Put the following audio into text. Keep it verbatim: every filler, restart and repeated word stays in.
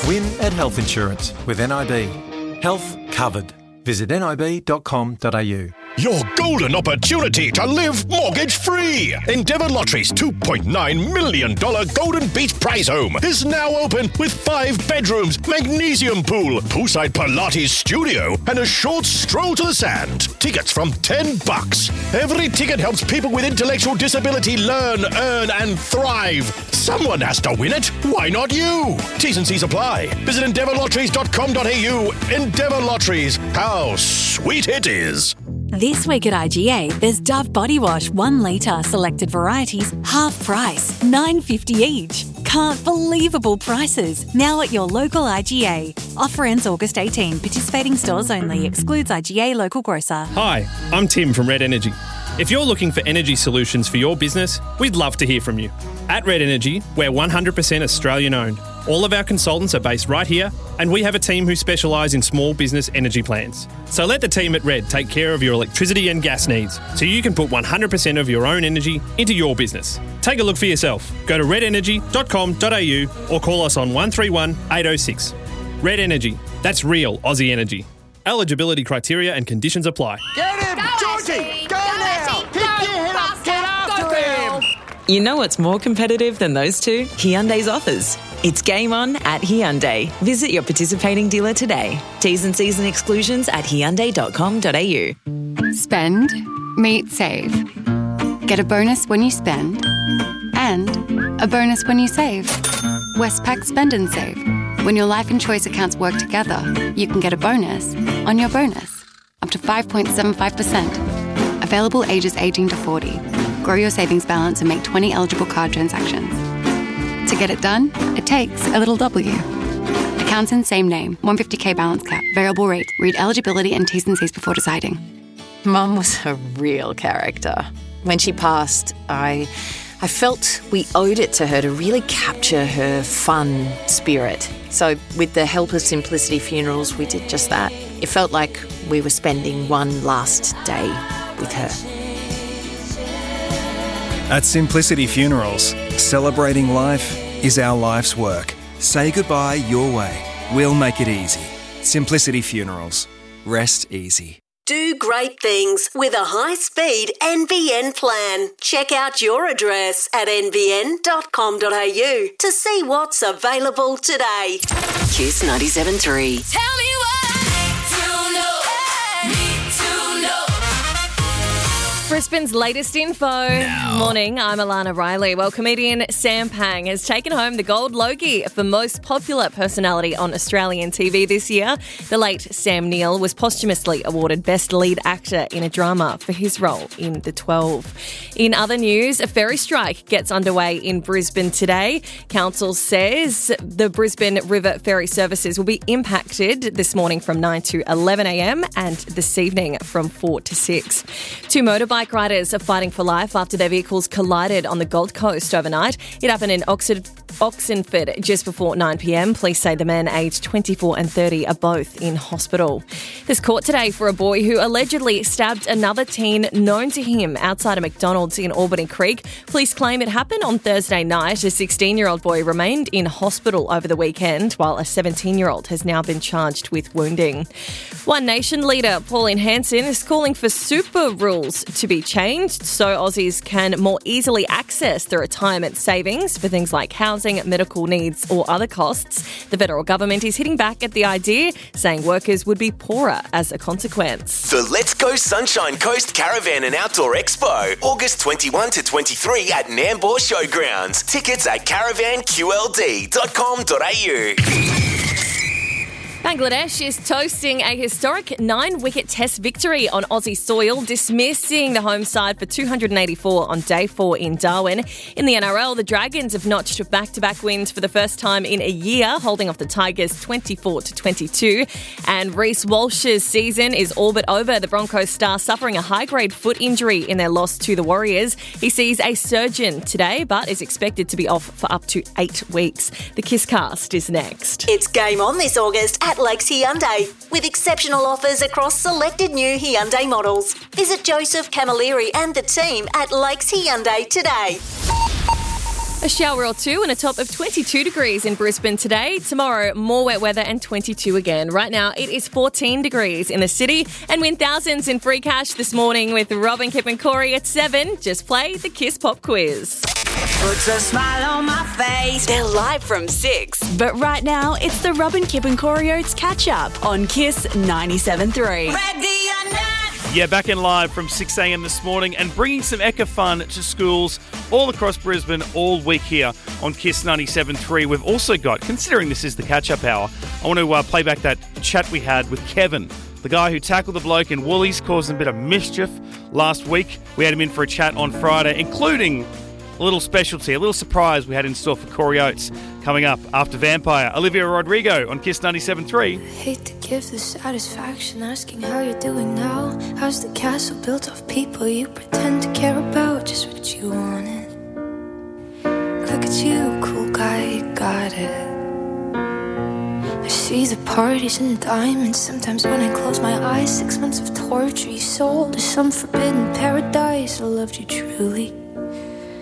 Win at Health Insurance with N I B. Health covered. Visit nib dot com dot a u. Your golden opportunity to live mortgage-free. Endeavour Lottery's two point nine million dollars Golden Beach prize home is now open with five bedrooms, magnesium pool, poolside Pilates studio, and a short stroll to the sand. Tickets from ten bucks. Every ticket helps people with intellectual disability learn, earn, and thrive. Someone has to win it. Why not you? T's and C's apply. Visit endeavour lotteries dot com dot a u. Endeavour Lotteries. How sweet it is. This week at I G A, there's Dove Body Wash, one litre, selected varieties, half price, nine dollars fifty each. Can't believable prices. Now at your local I G A. Offer ends August eighteenth. Participating stores only. Excludes I G A local grocer. Hi, I'm Tim from Red Energy. If you're looking for energy solutions for your business, we'd love to hear from you. At Red Energy, we're one hundred percent Australian owned. All of our consultants are based right here, and we have a team who specialise in small business energy plans. So let the team at Red take care of your electricity and gas needs, so you can put one hundred percent of your own energy into your business. Take a look for yourself. Go to red energy dot com dot a u or call us on one three one, eight oh six. Red Energy. That's real Aussie energy. Eligibility criteria and conditions apply. Get him! Go, Georgie! Ashley! Go, Go, now! Ashley! Pick Go, your head up! faster! Get after Go, girl! him! You know what's more competitive than those two? Hyundai's offers. It's game on at Hyundai. Visit your participating dealer today. T's and C's and exclusions at hyundai dot com dot a u. Spend, meet, save. Get a bonus when you spend and a bonus when you save. Westpac Spend and Save. When your life and choice accounts work together, you can get a bonus on your bonus. Up to five point seven five percent. Available ages eighteen to forty. Grow your savings balance and make twenty eligible card transactions. To get it done, it takes a little W. Accounts in same name, one hundred fifty k balance cap, variable rate. Read eligibility and T's and C's before deciding. Mum was a real character. When she passed, I, I felt we owed it to her to really capture her fun spirit. So with the help of Simplicity Funerals, we did just that. It felt like we were spending one last day with her. At Simplicity Funerals, celebrating life is our life's work. Say goodbye your way. We'll make it easy. Simplicity Funerals. Rest easy. Do great things with a high-speed N B N plan. Check out your address at n b n dot com dot a u to see what's available today. Kiss ninety-seven point three. Tell me what I need to know. Need to know. Brisbane's latest info. Now. Morning, I'm Alana Riley. Well, comedian Sam Pang has taken home the Gold Logie for most popular personality on Australian T V this year. The late Sam Neill was posthumously awarded Best Lead Actor in a Drama for his role in The twelve. In other news, a ferry strike gets underway in Brisbane today. Council says the Brisbane River ferry services will be impacted this morning from nine to eleven a m and this evening from four to six. Two motorbike Bike riders are fighting for life after their vehicles collided on the Gold Coast overnight. It happened in Oxford, Oxenford just before nine p m. Police say the men aged twenty-four and thirty are both in hospital. There's court today for a boy who allegedly stabbed another teen known to him outside a McDonald's in Albany Creek. Police claim it happened on Thursday night. A sixteen-year-old boy remained in hospital over the weekend, while a seventeen-year-old has now been charged with wounding. One Nation leader, Pauline Hanson, is calling for super rules to be changed so Aussies can more easily access the retirement savings for things like housing, medical needs or other costs. The federal government is hitting back at the idea, saying workers would be poorer as a consequence. The Let's Go Sunshine Coast Caravan and Outdoor Expo, August twenty-first to twenty-third at Nambour Showgrounds. Tickets at caravan q l d dot com dot a u. Bangladesh is toasting a historic nine-wicket test victory on Aussie soil, dismissing the home side for two hundred eighty-four on day four in Darwin. In the N R L, the Dragons have notched back-to-back wins for the first time in a year, holding off the Tigers twenty-four to twenty-two. And Reece Walsh's season is all but over. The Broncos star suffering a high-grade foot injury in their loss to the Warriors. He sees a surgeon today, but is expected to be off for up to eight weeks. The Kisscast is next. It's game on this August at Lakes Hyundai, with exceptional offers across selected new Hyundai models. Visit Joseph Camilleri and the team at Lakes Hyundai today. A shower or two and a top of twenty-two degrees in Brisbane today. Tomorrow, more wet weather and twenty-two again. Right now, it is fourteen degrees in the city. And win thousands in free cash this morning with Robin, Kip and Corey at seven. Just play the Kiss Pop Quiz. Puts a smile on my face. They're live from six. But right now, it's the Robin, Kip and Corey Oates catch-up on Kiss ninety-seven point three. Ready or not. Yeah, back in live from six a.m. this morning and bringing some Eka fun to schools all across Brisbane all week here on Kiss ninety-seven point three. We've also got, considering this is the catch-up hour, I want to uh, play back that chat we had with Kevin, the guy who tackled the bloke in Woolies, causing a bit of mischief last week. We had him in for a chat on Friday, including a little specialty, a little surprise we had in store for Corey Oates coming up after Vampire. Olivia Rodrigo on Kiss ninety-seven point three. Hate to give the satisfaction asking how you're doing now. How's the castle built of people you pretend to care about? Just what you wanted. Look at you, cool guy, you got it. I see the parties and the diamonds. Sometimes when I close my eyes, six months of torture you sold to some forbidden paradise. I loved you truly.